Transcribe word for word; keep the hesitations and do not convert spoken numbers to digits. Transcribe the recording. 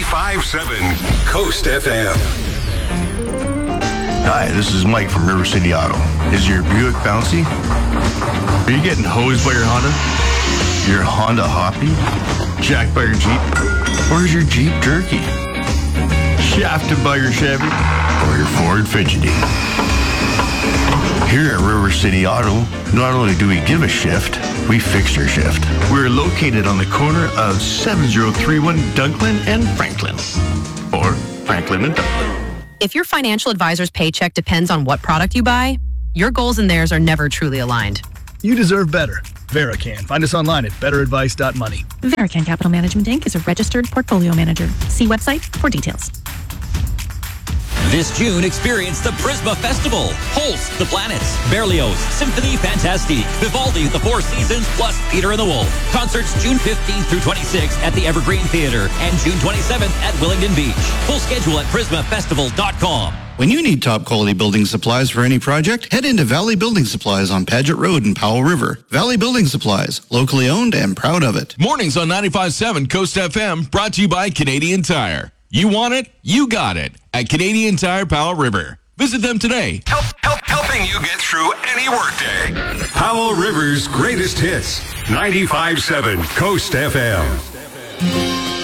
ninety-five seven Coast F M. Hi, this is Mike from River City Auto. Is your Buick bouncy? Are you getting hosed by your Honda? Your Honda hoppy? Jacked by your Jeep? Or is your Jeep jerky? Shafted by your Chevy? Or your Ford fidgety? Here at River City Auto, not only do we give a shift, we fix your shift. We're located on the corner of seven oh three one Dunklin and Franklin. Or Franklin and Dunklin. If your financial advisor's paycheck depends on what product you buy, your goals and theirs are never truly aligned. You deserve better. Verican. Find us online at better advice dot money. Verican Capital Management Incorporated is a registered portfolio manager. See website for details. This June, experience the Prisma Festival. Holst, The Planets, Berlioz, Symphony Fantastique, Vivaldi, The Four Seasons, plus Peter and the Wolf. Concerts June fifteenth through twenty-sixth at the Evergreen Theater and June twenty-seventh at Willingdon Beach. Full schedule at prisma festival dot com. When you need top quality building supplies for any project, head into Valley Building Supplies on Paget Road in Powell River. Valley Building Supplies, locally owned and proud of it. Mornings on ninety-five seven Coast F M, brought to you by Canadian Tire. You want it, you got it at Canadian Tire Powell River. Visit them today. Help, help, helping you get through any workday. Powell River's greatest hits. ninety-five seven Coast F M.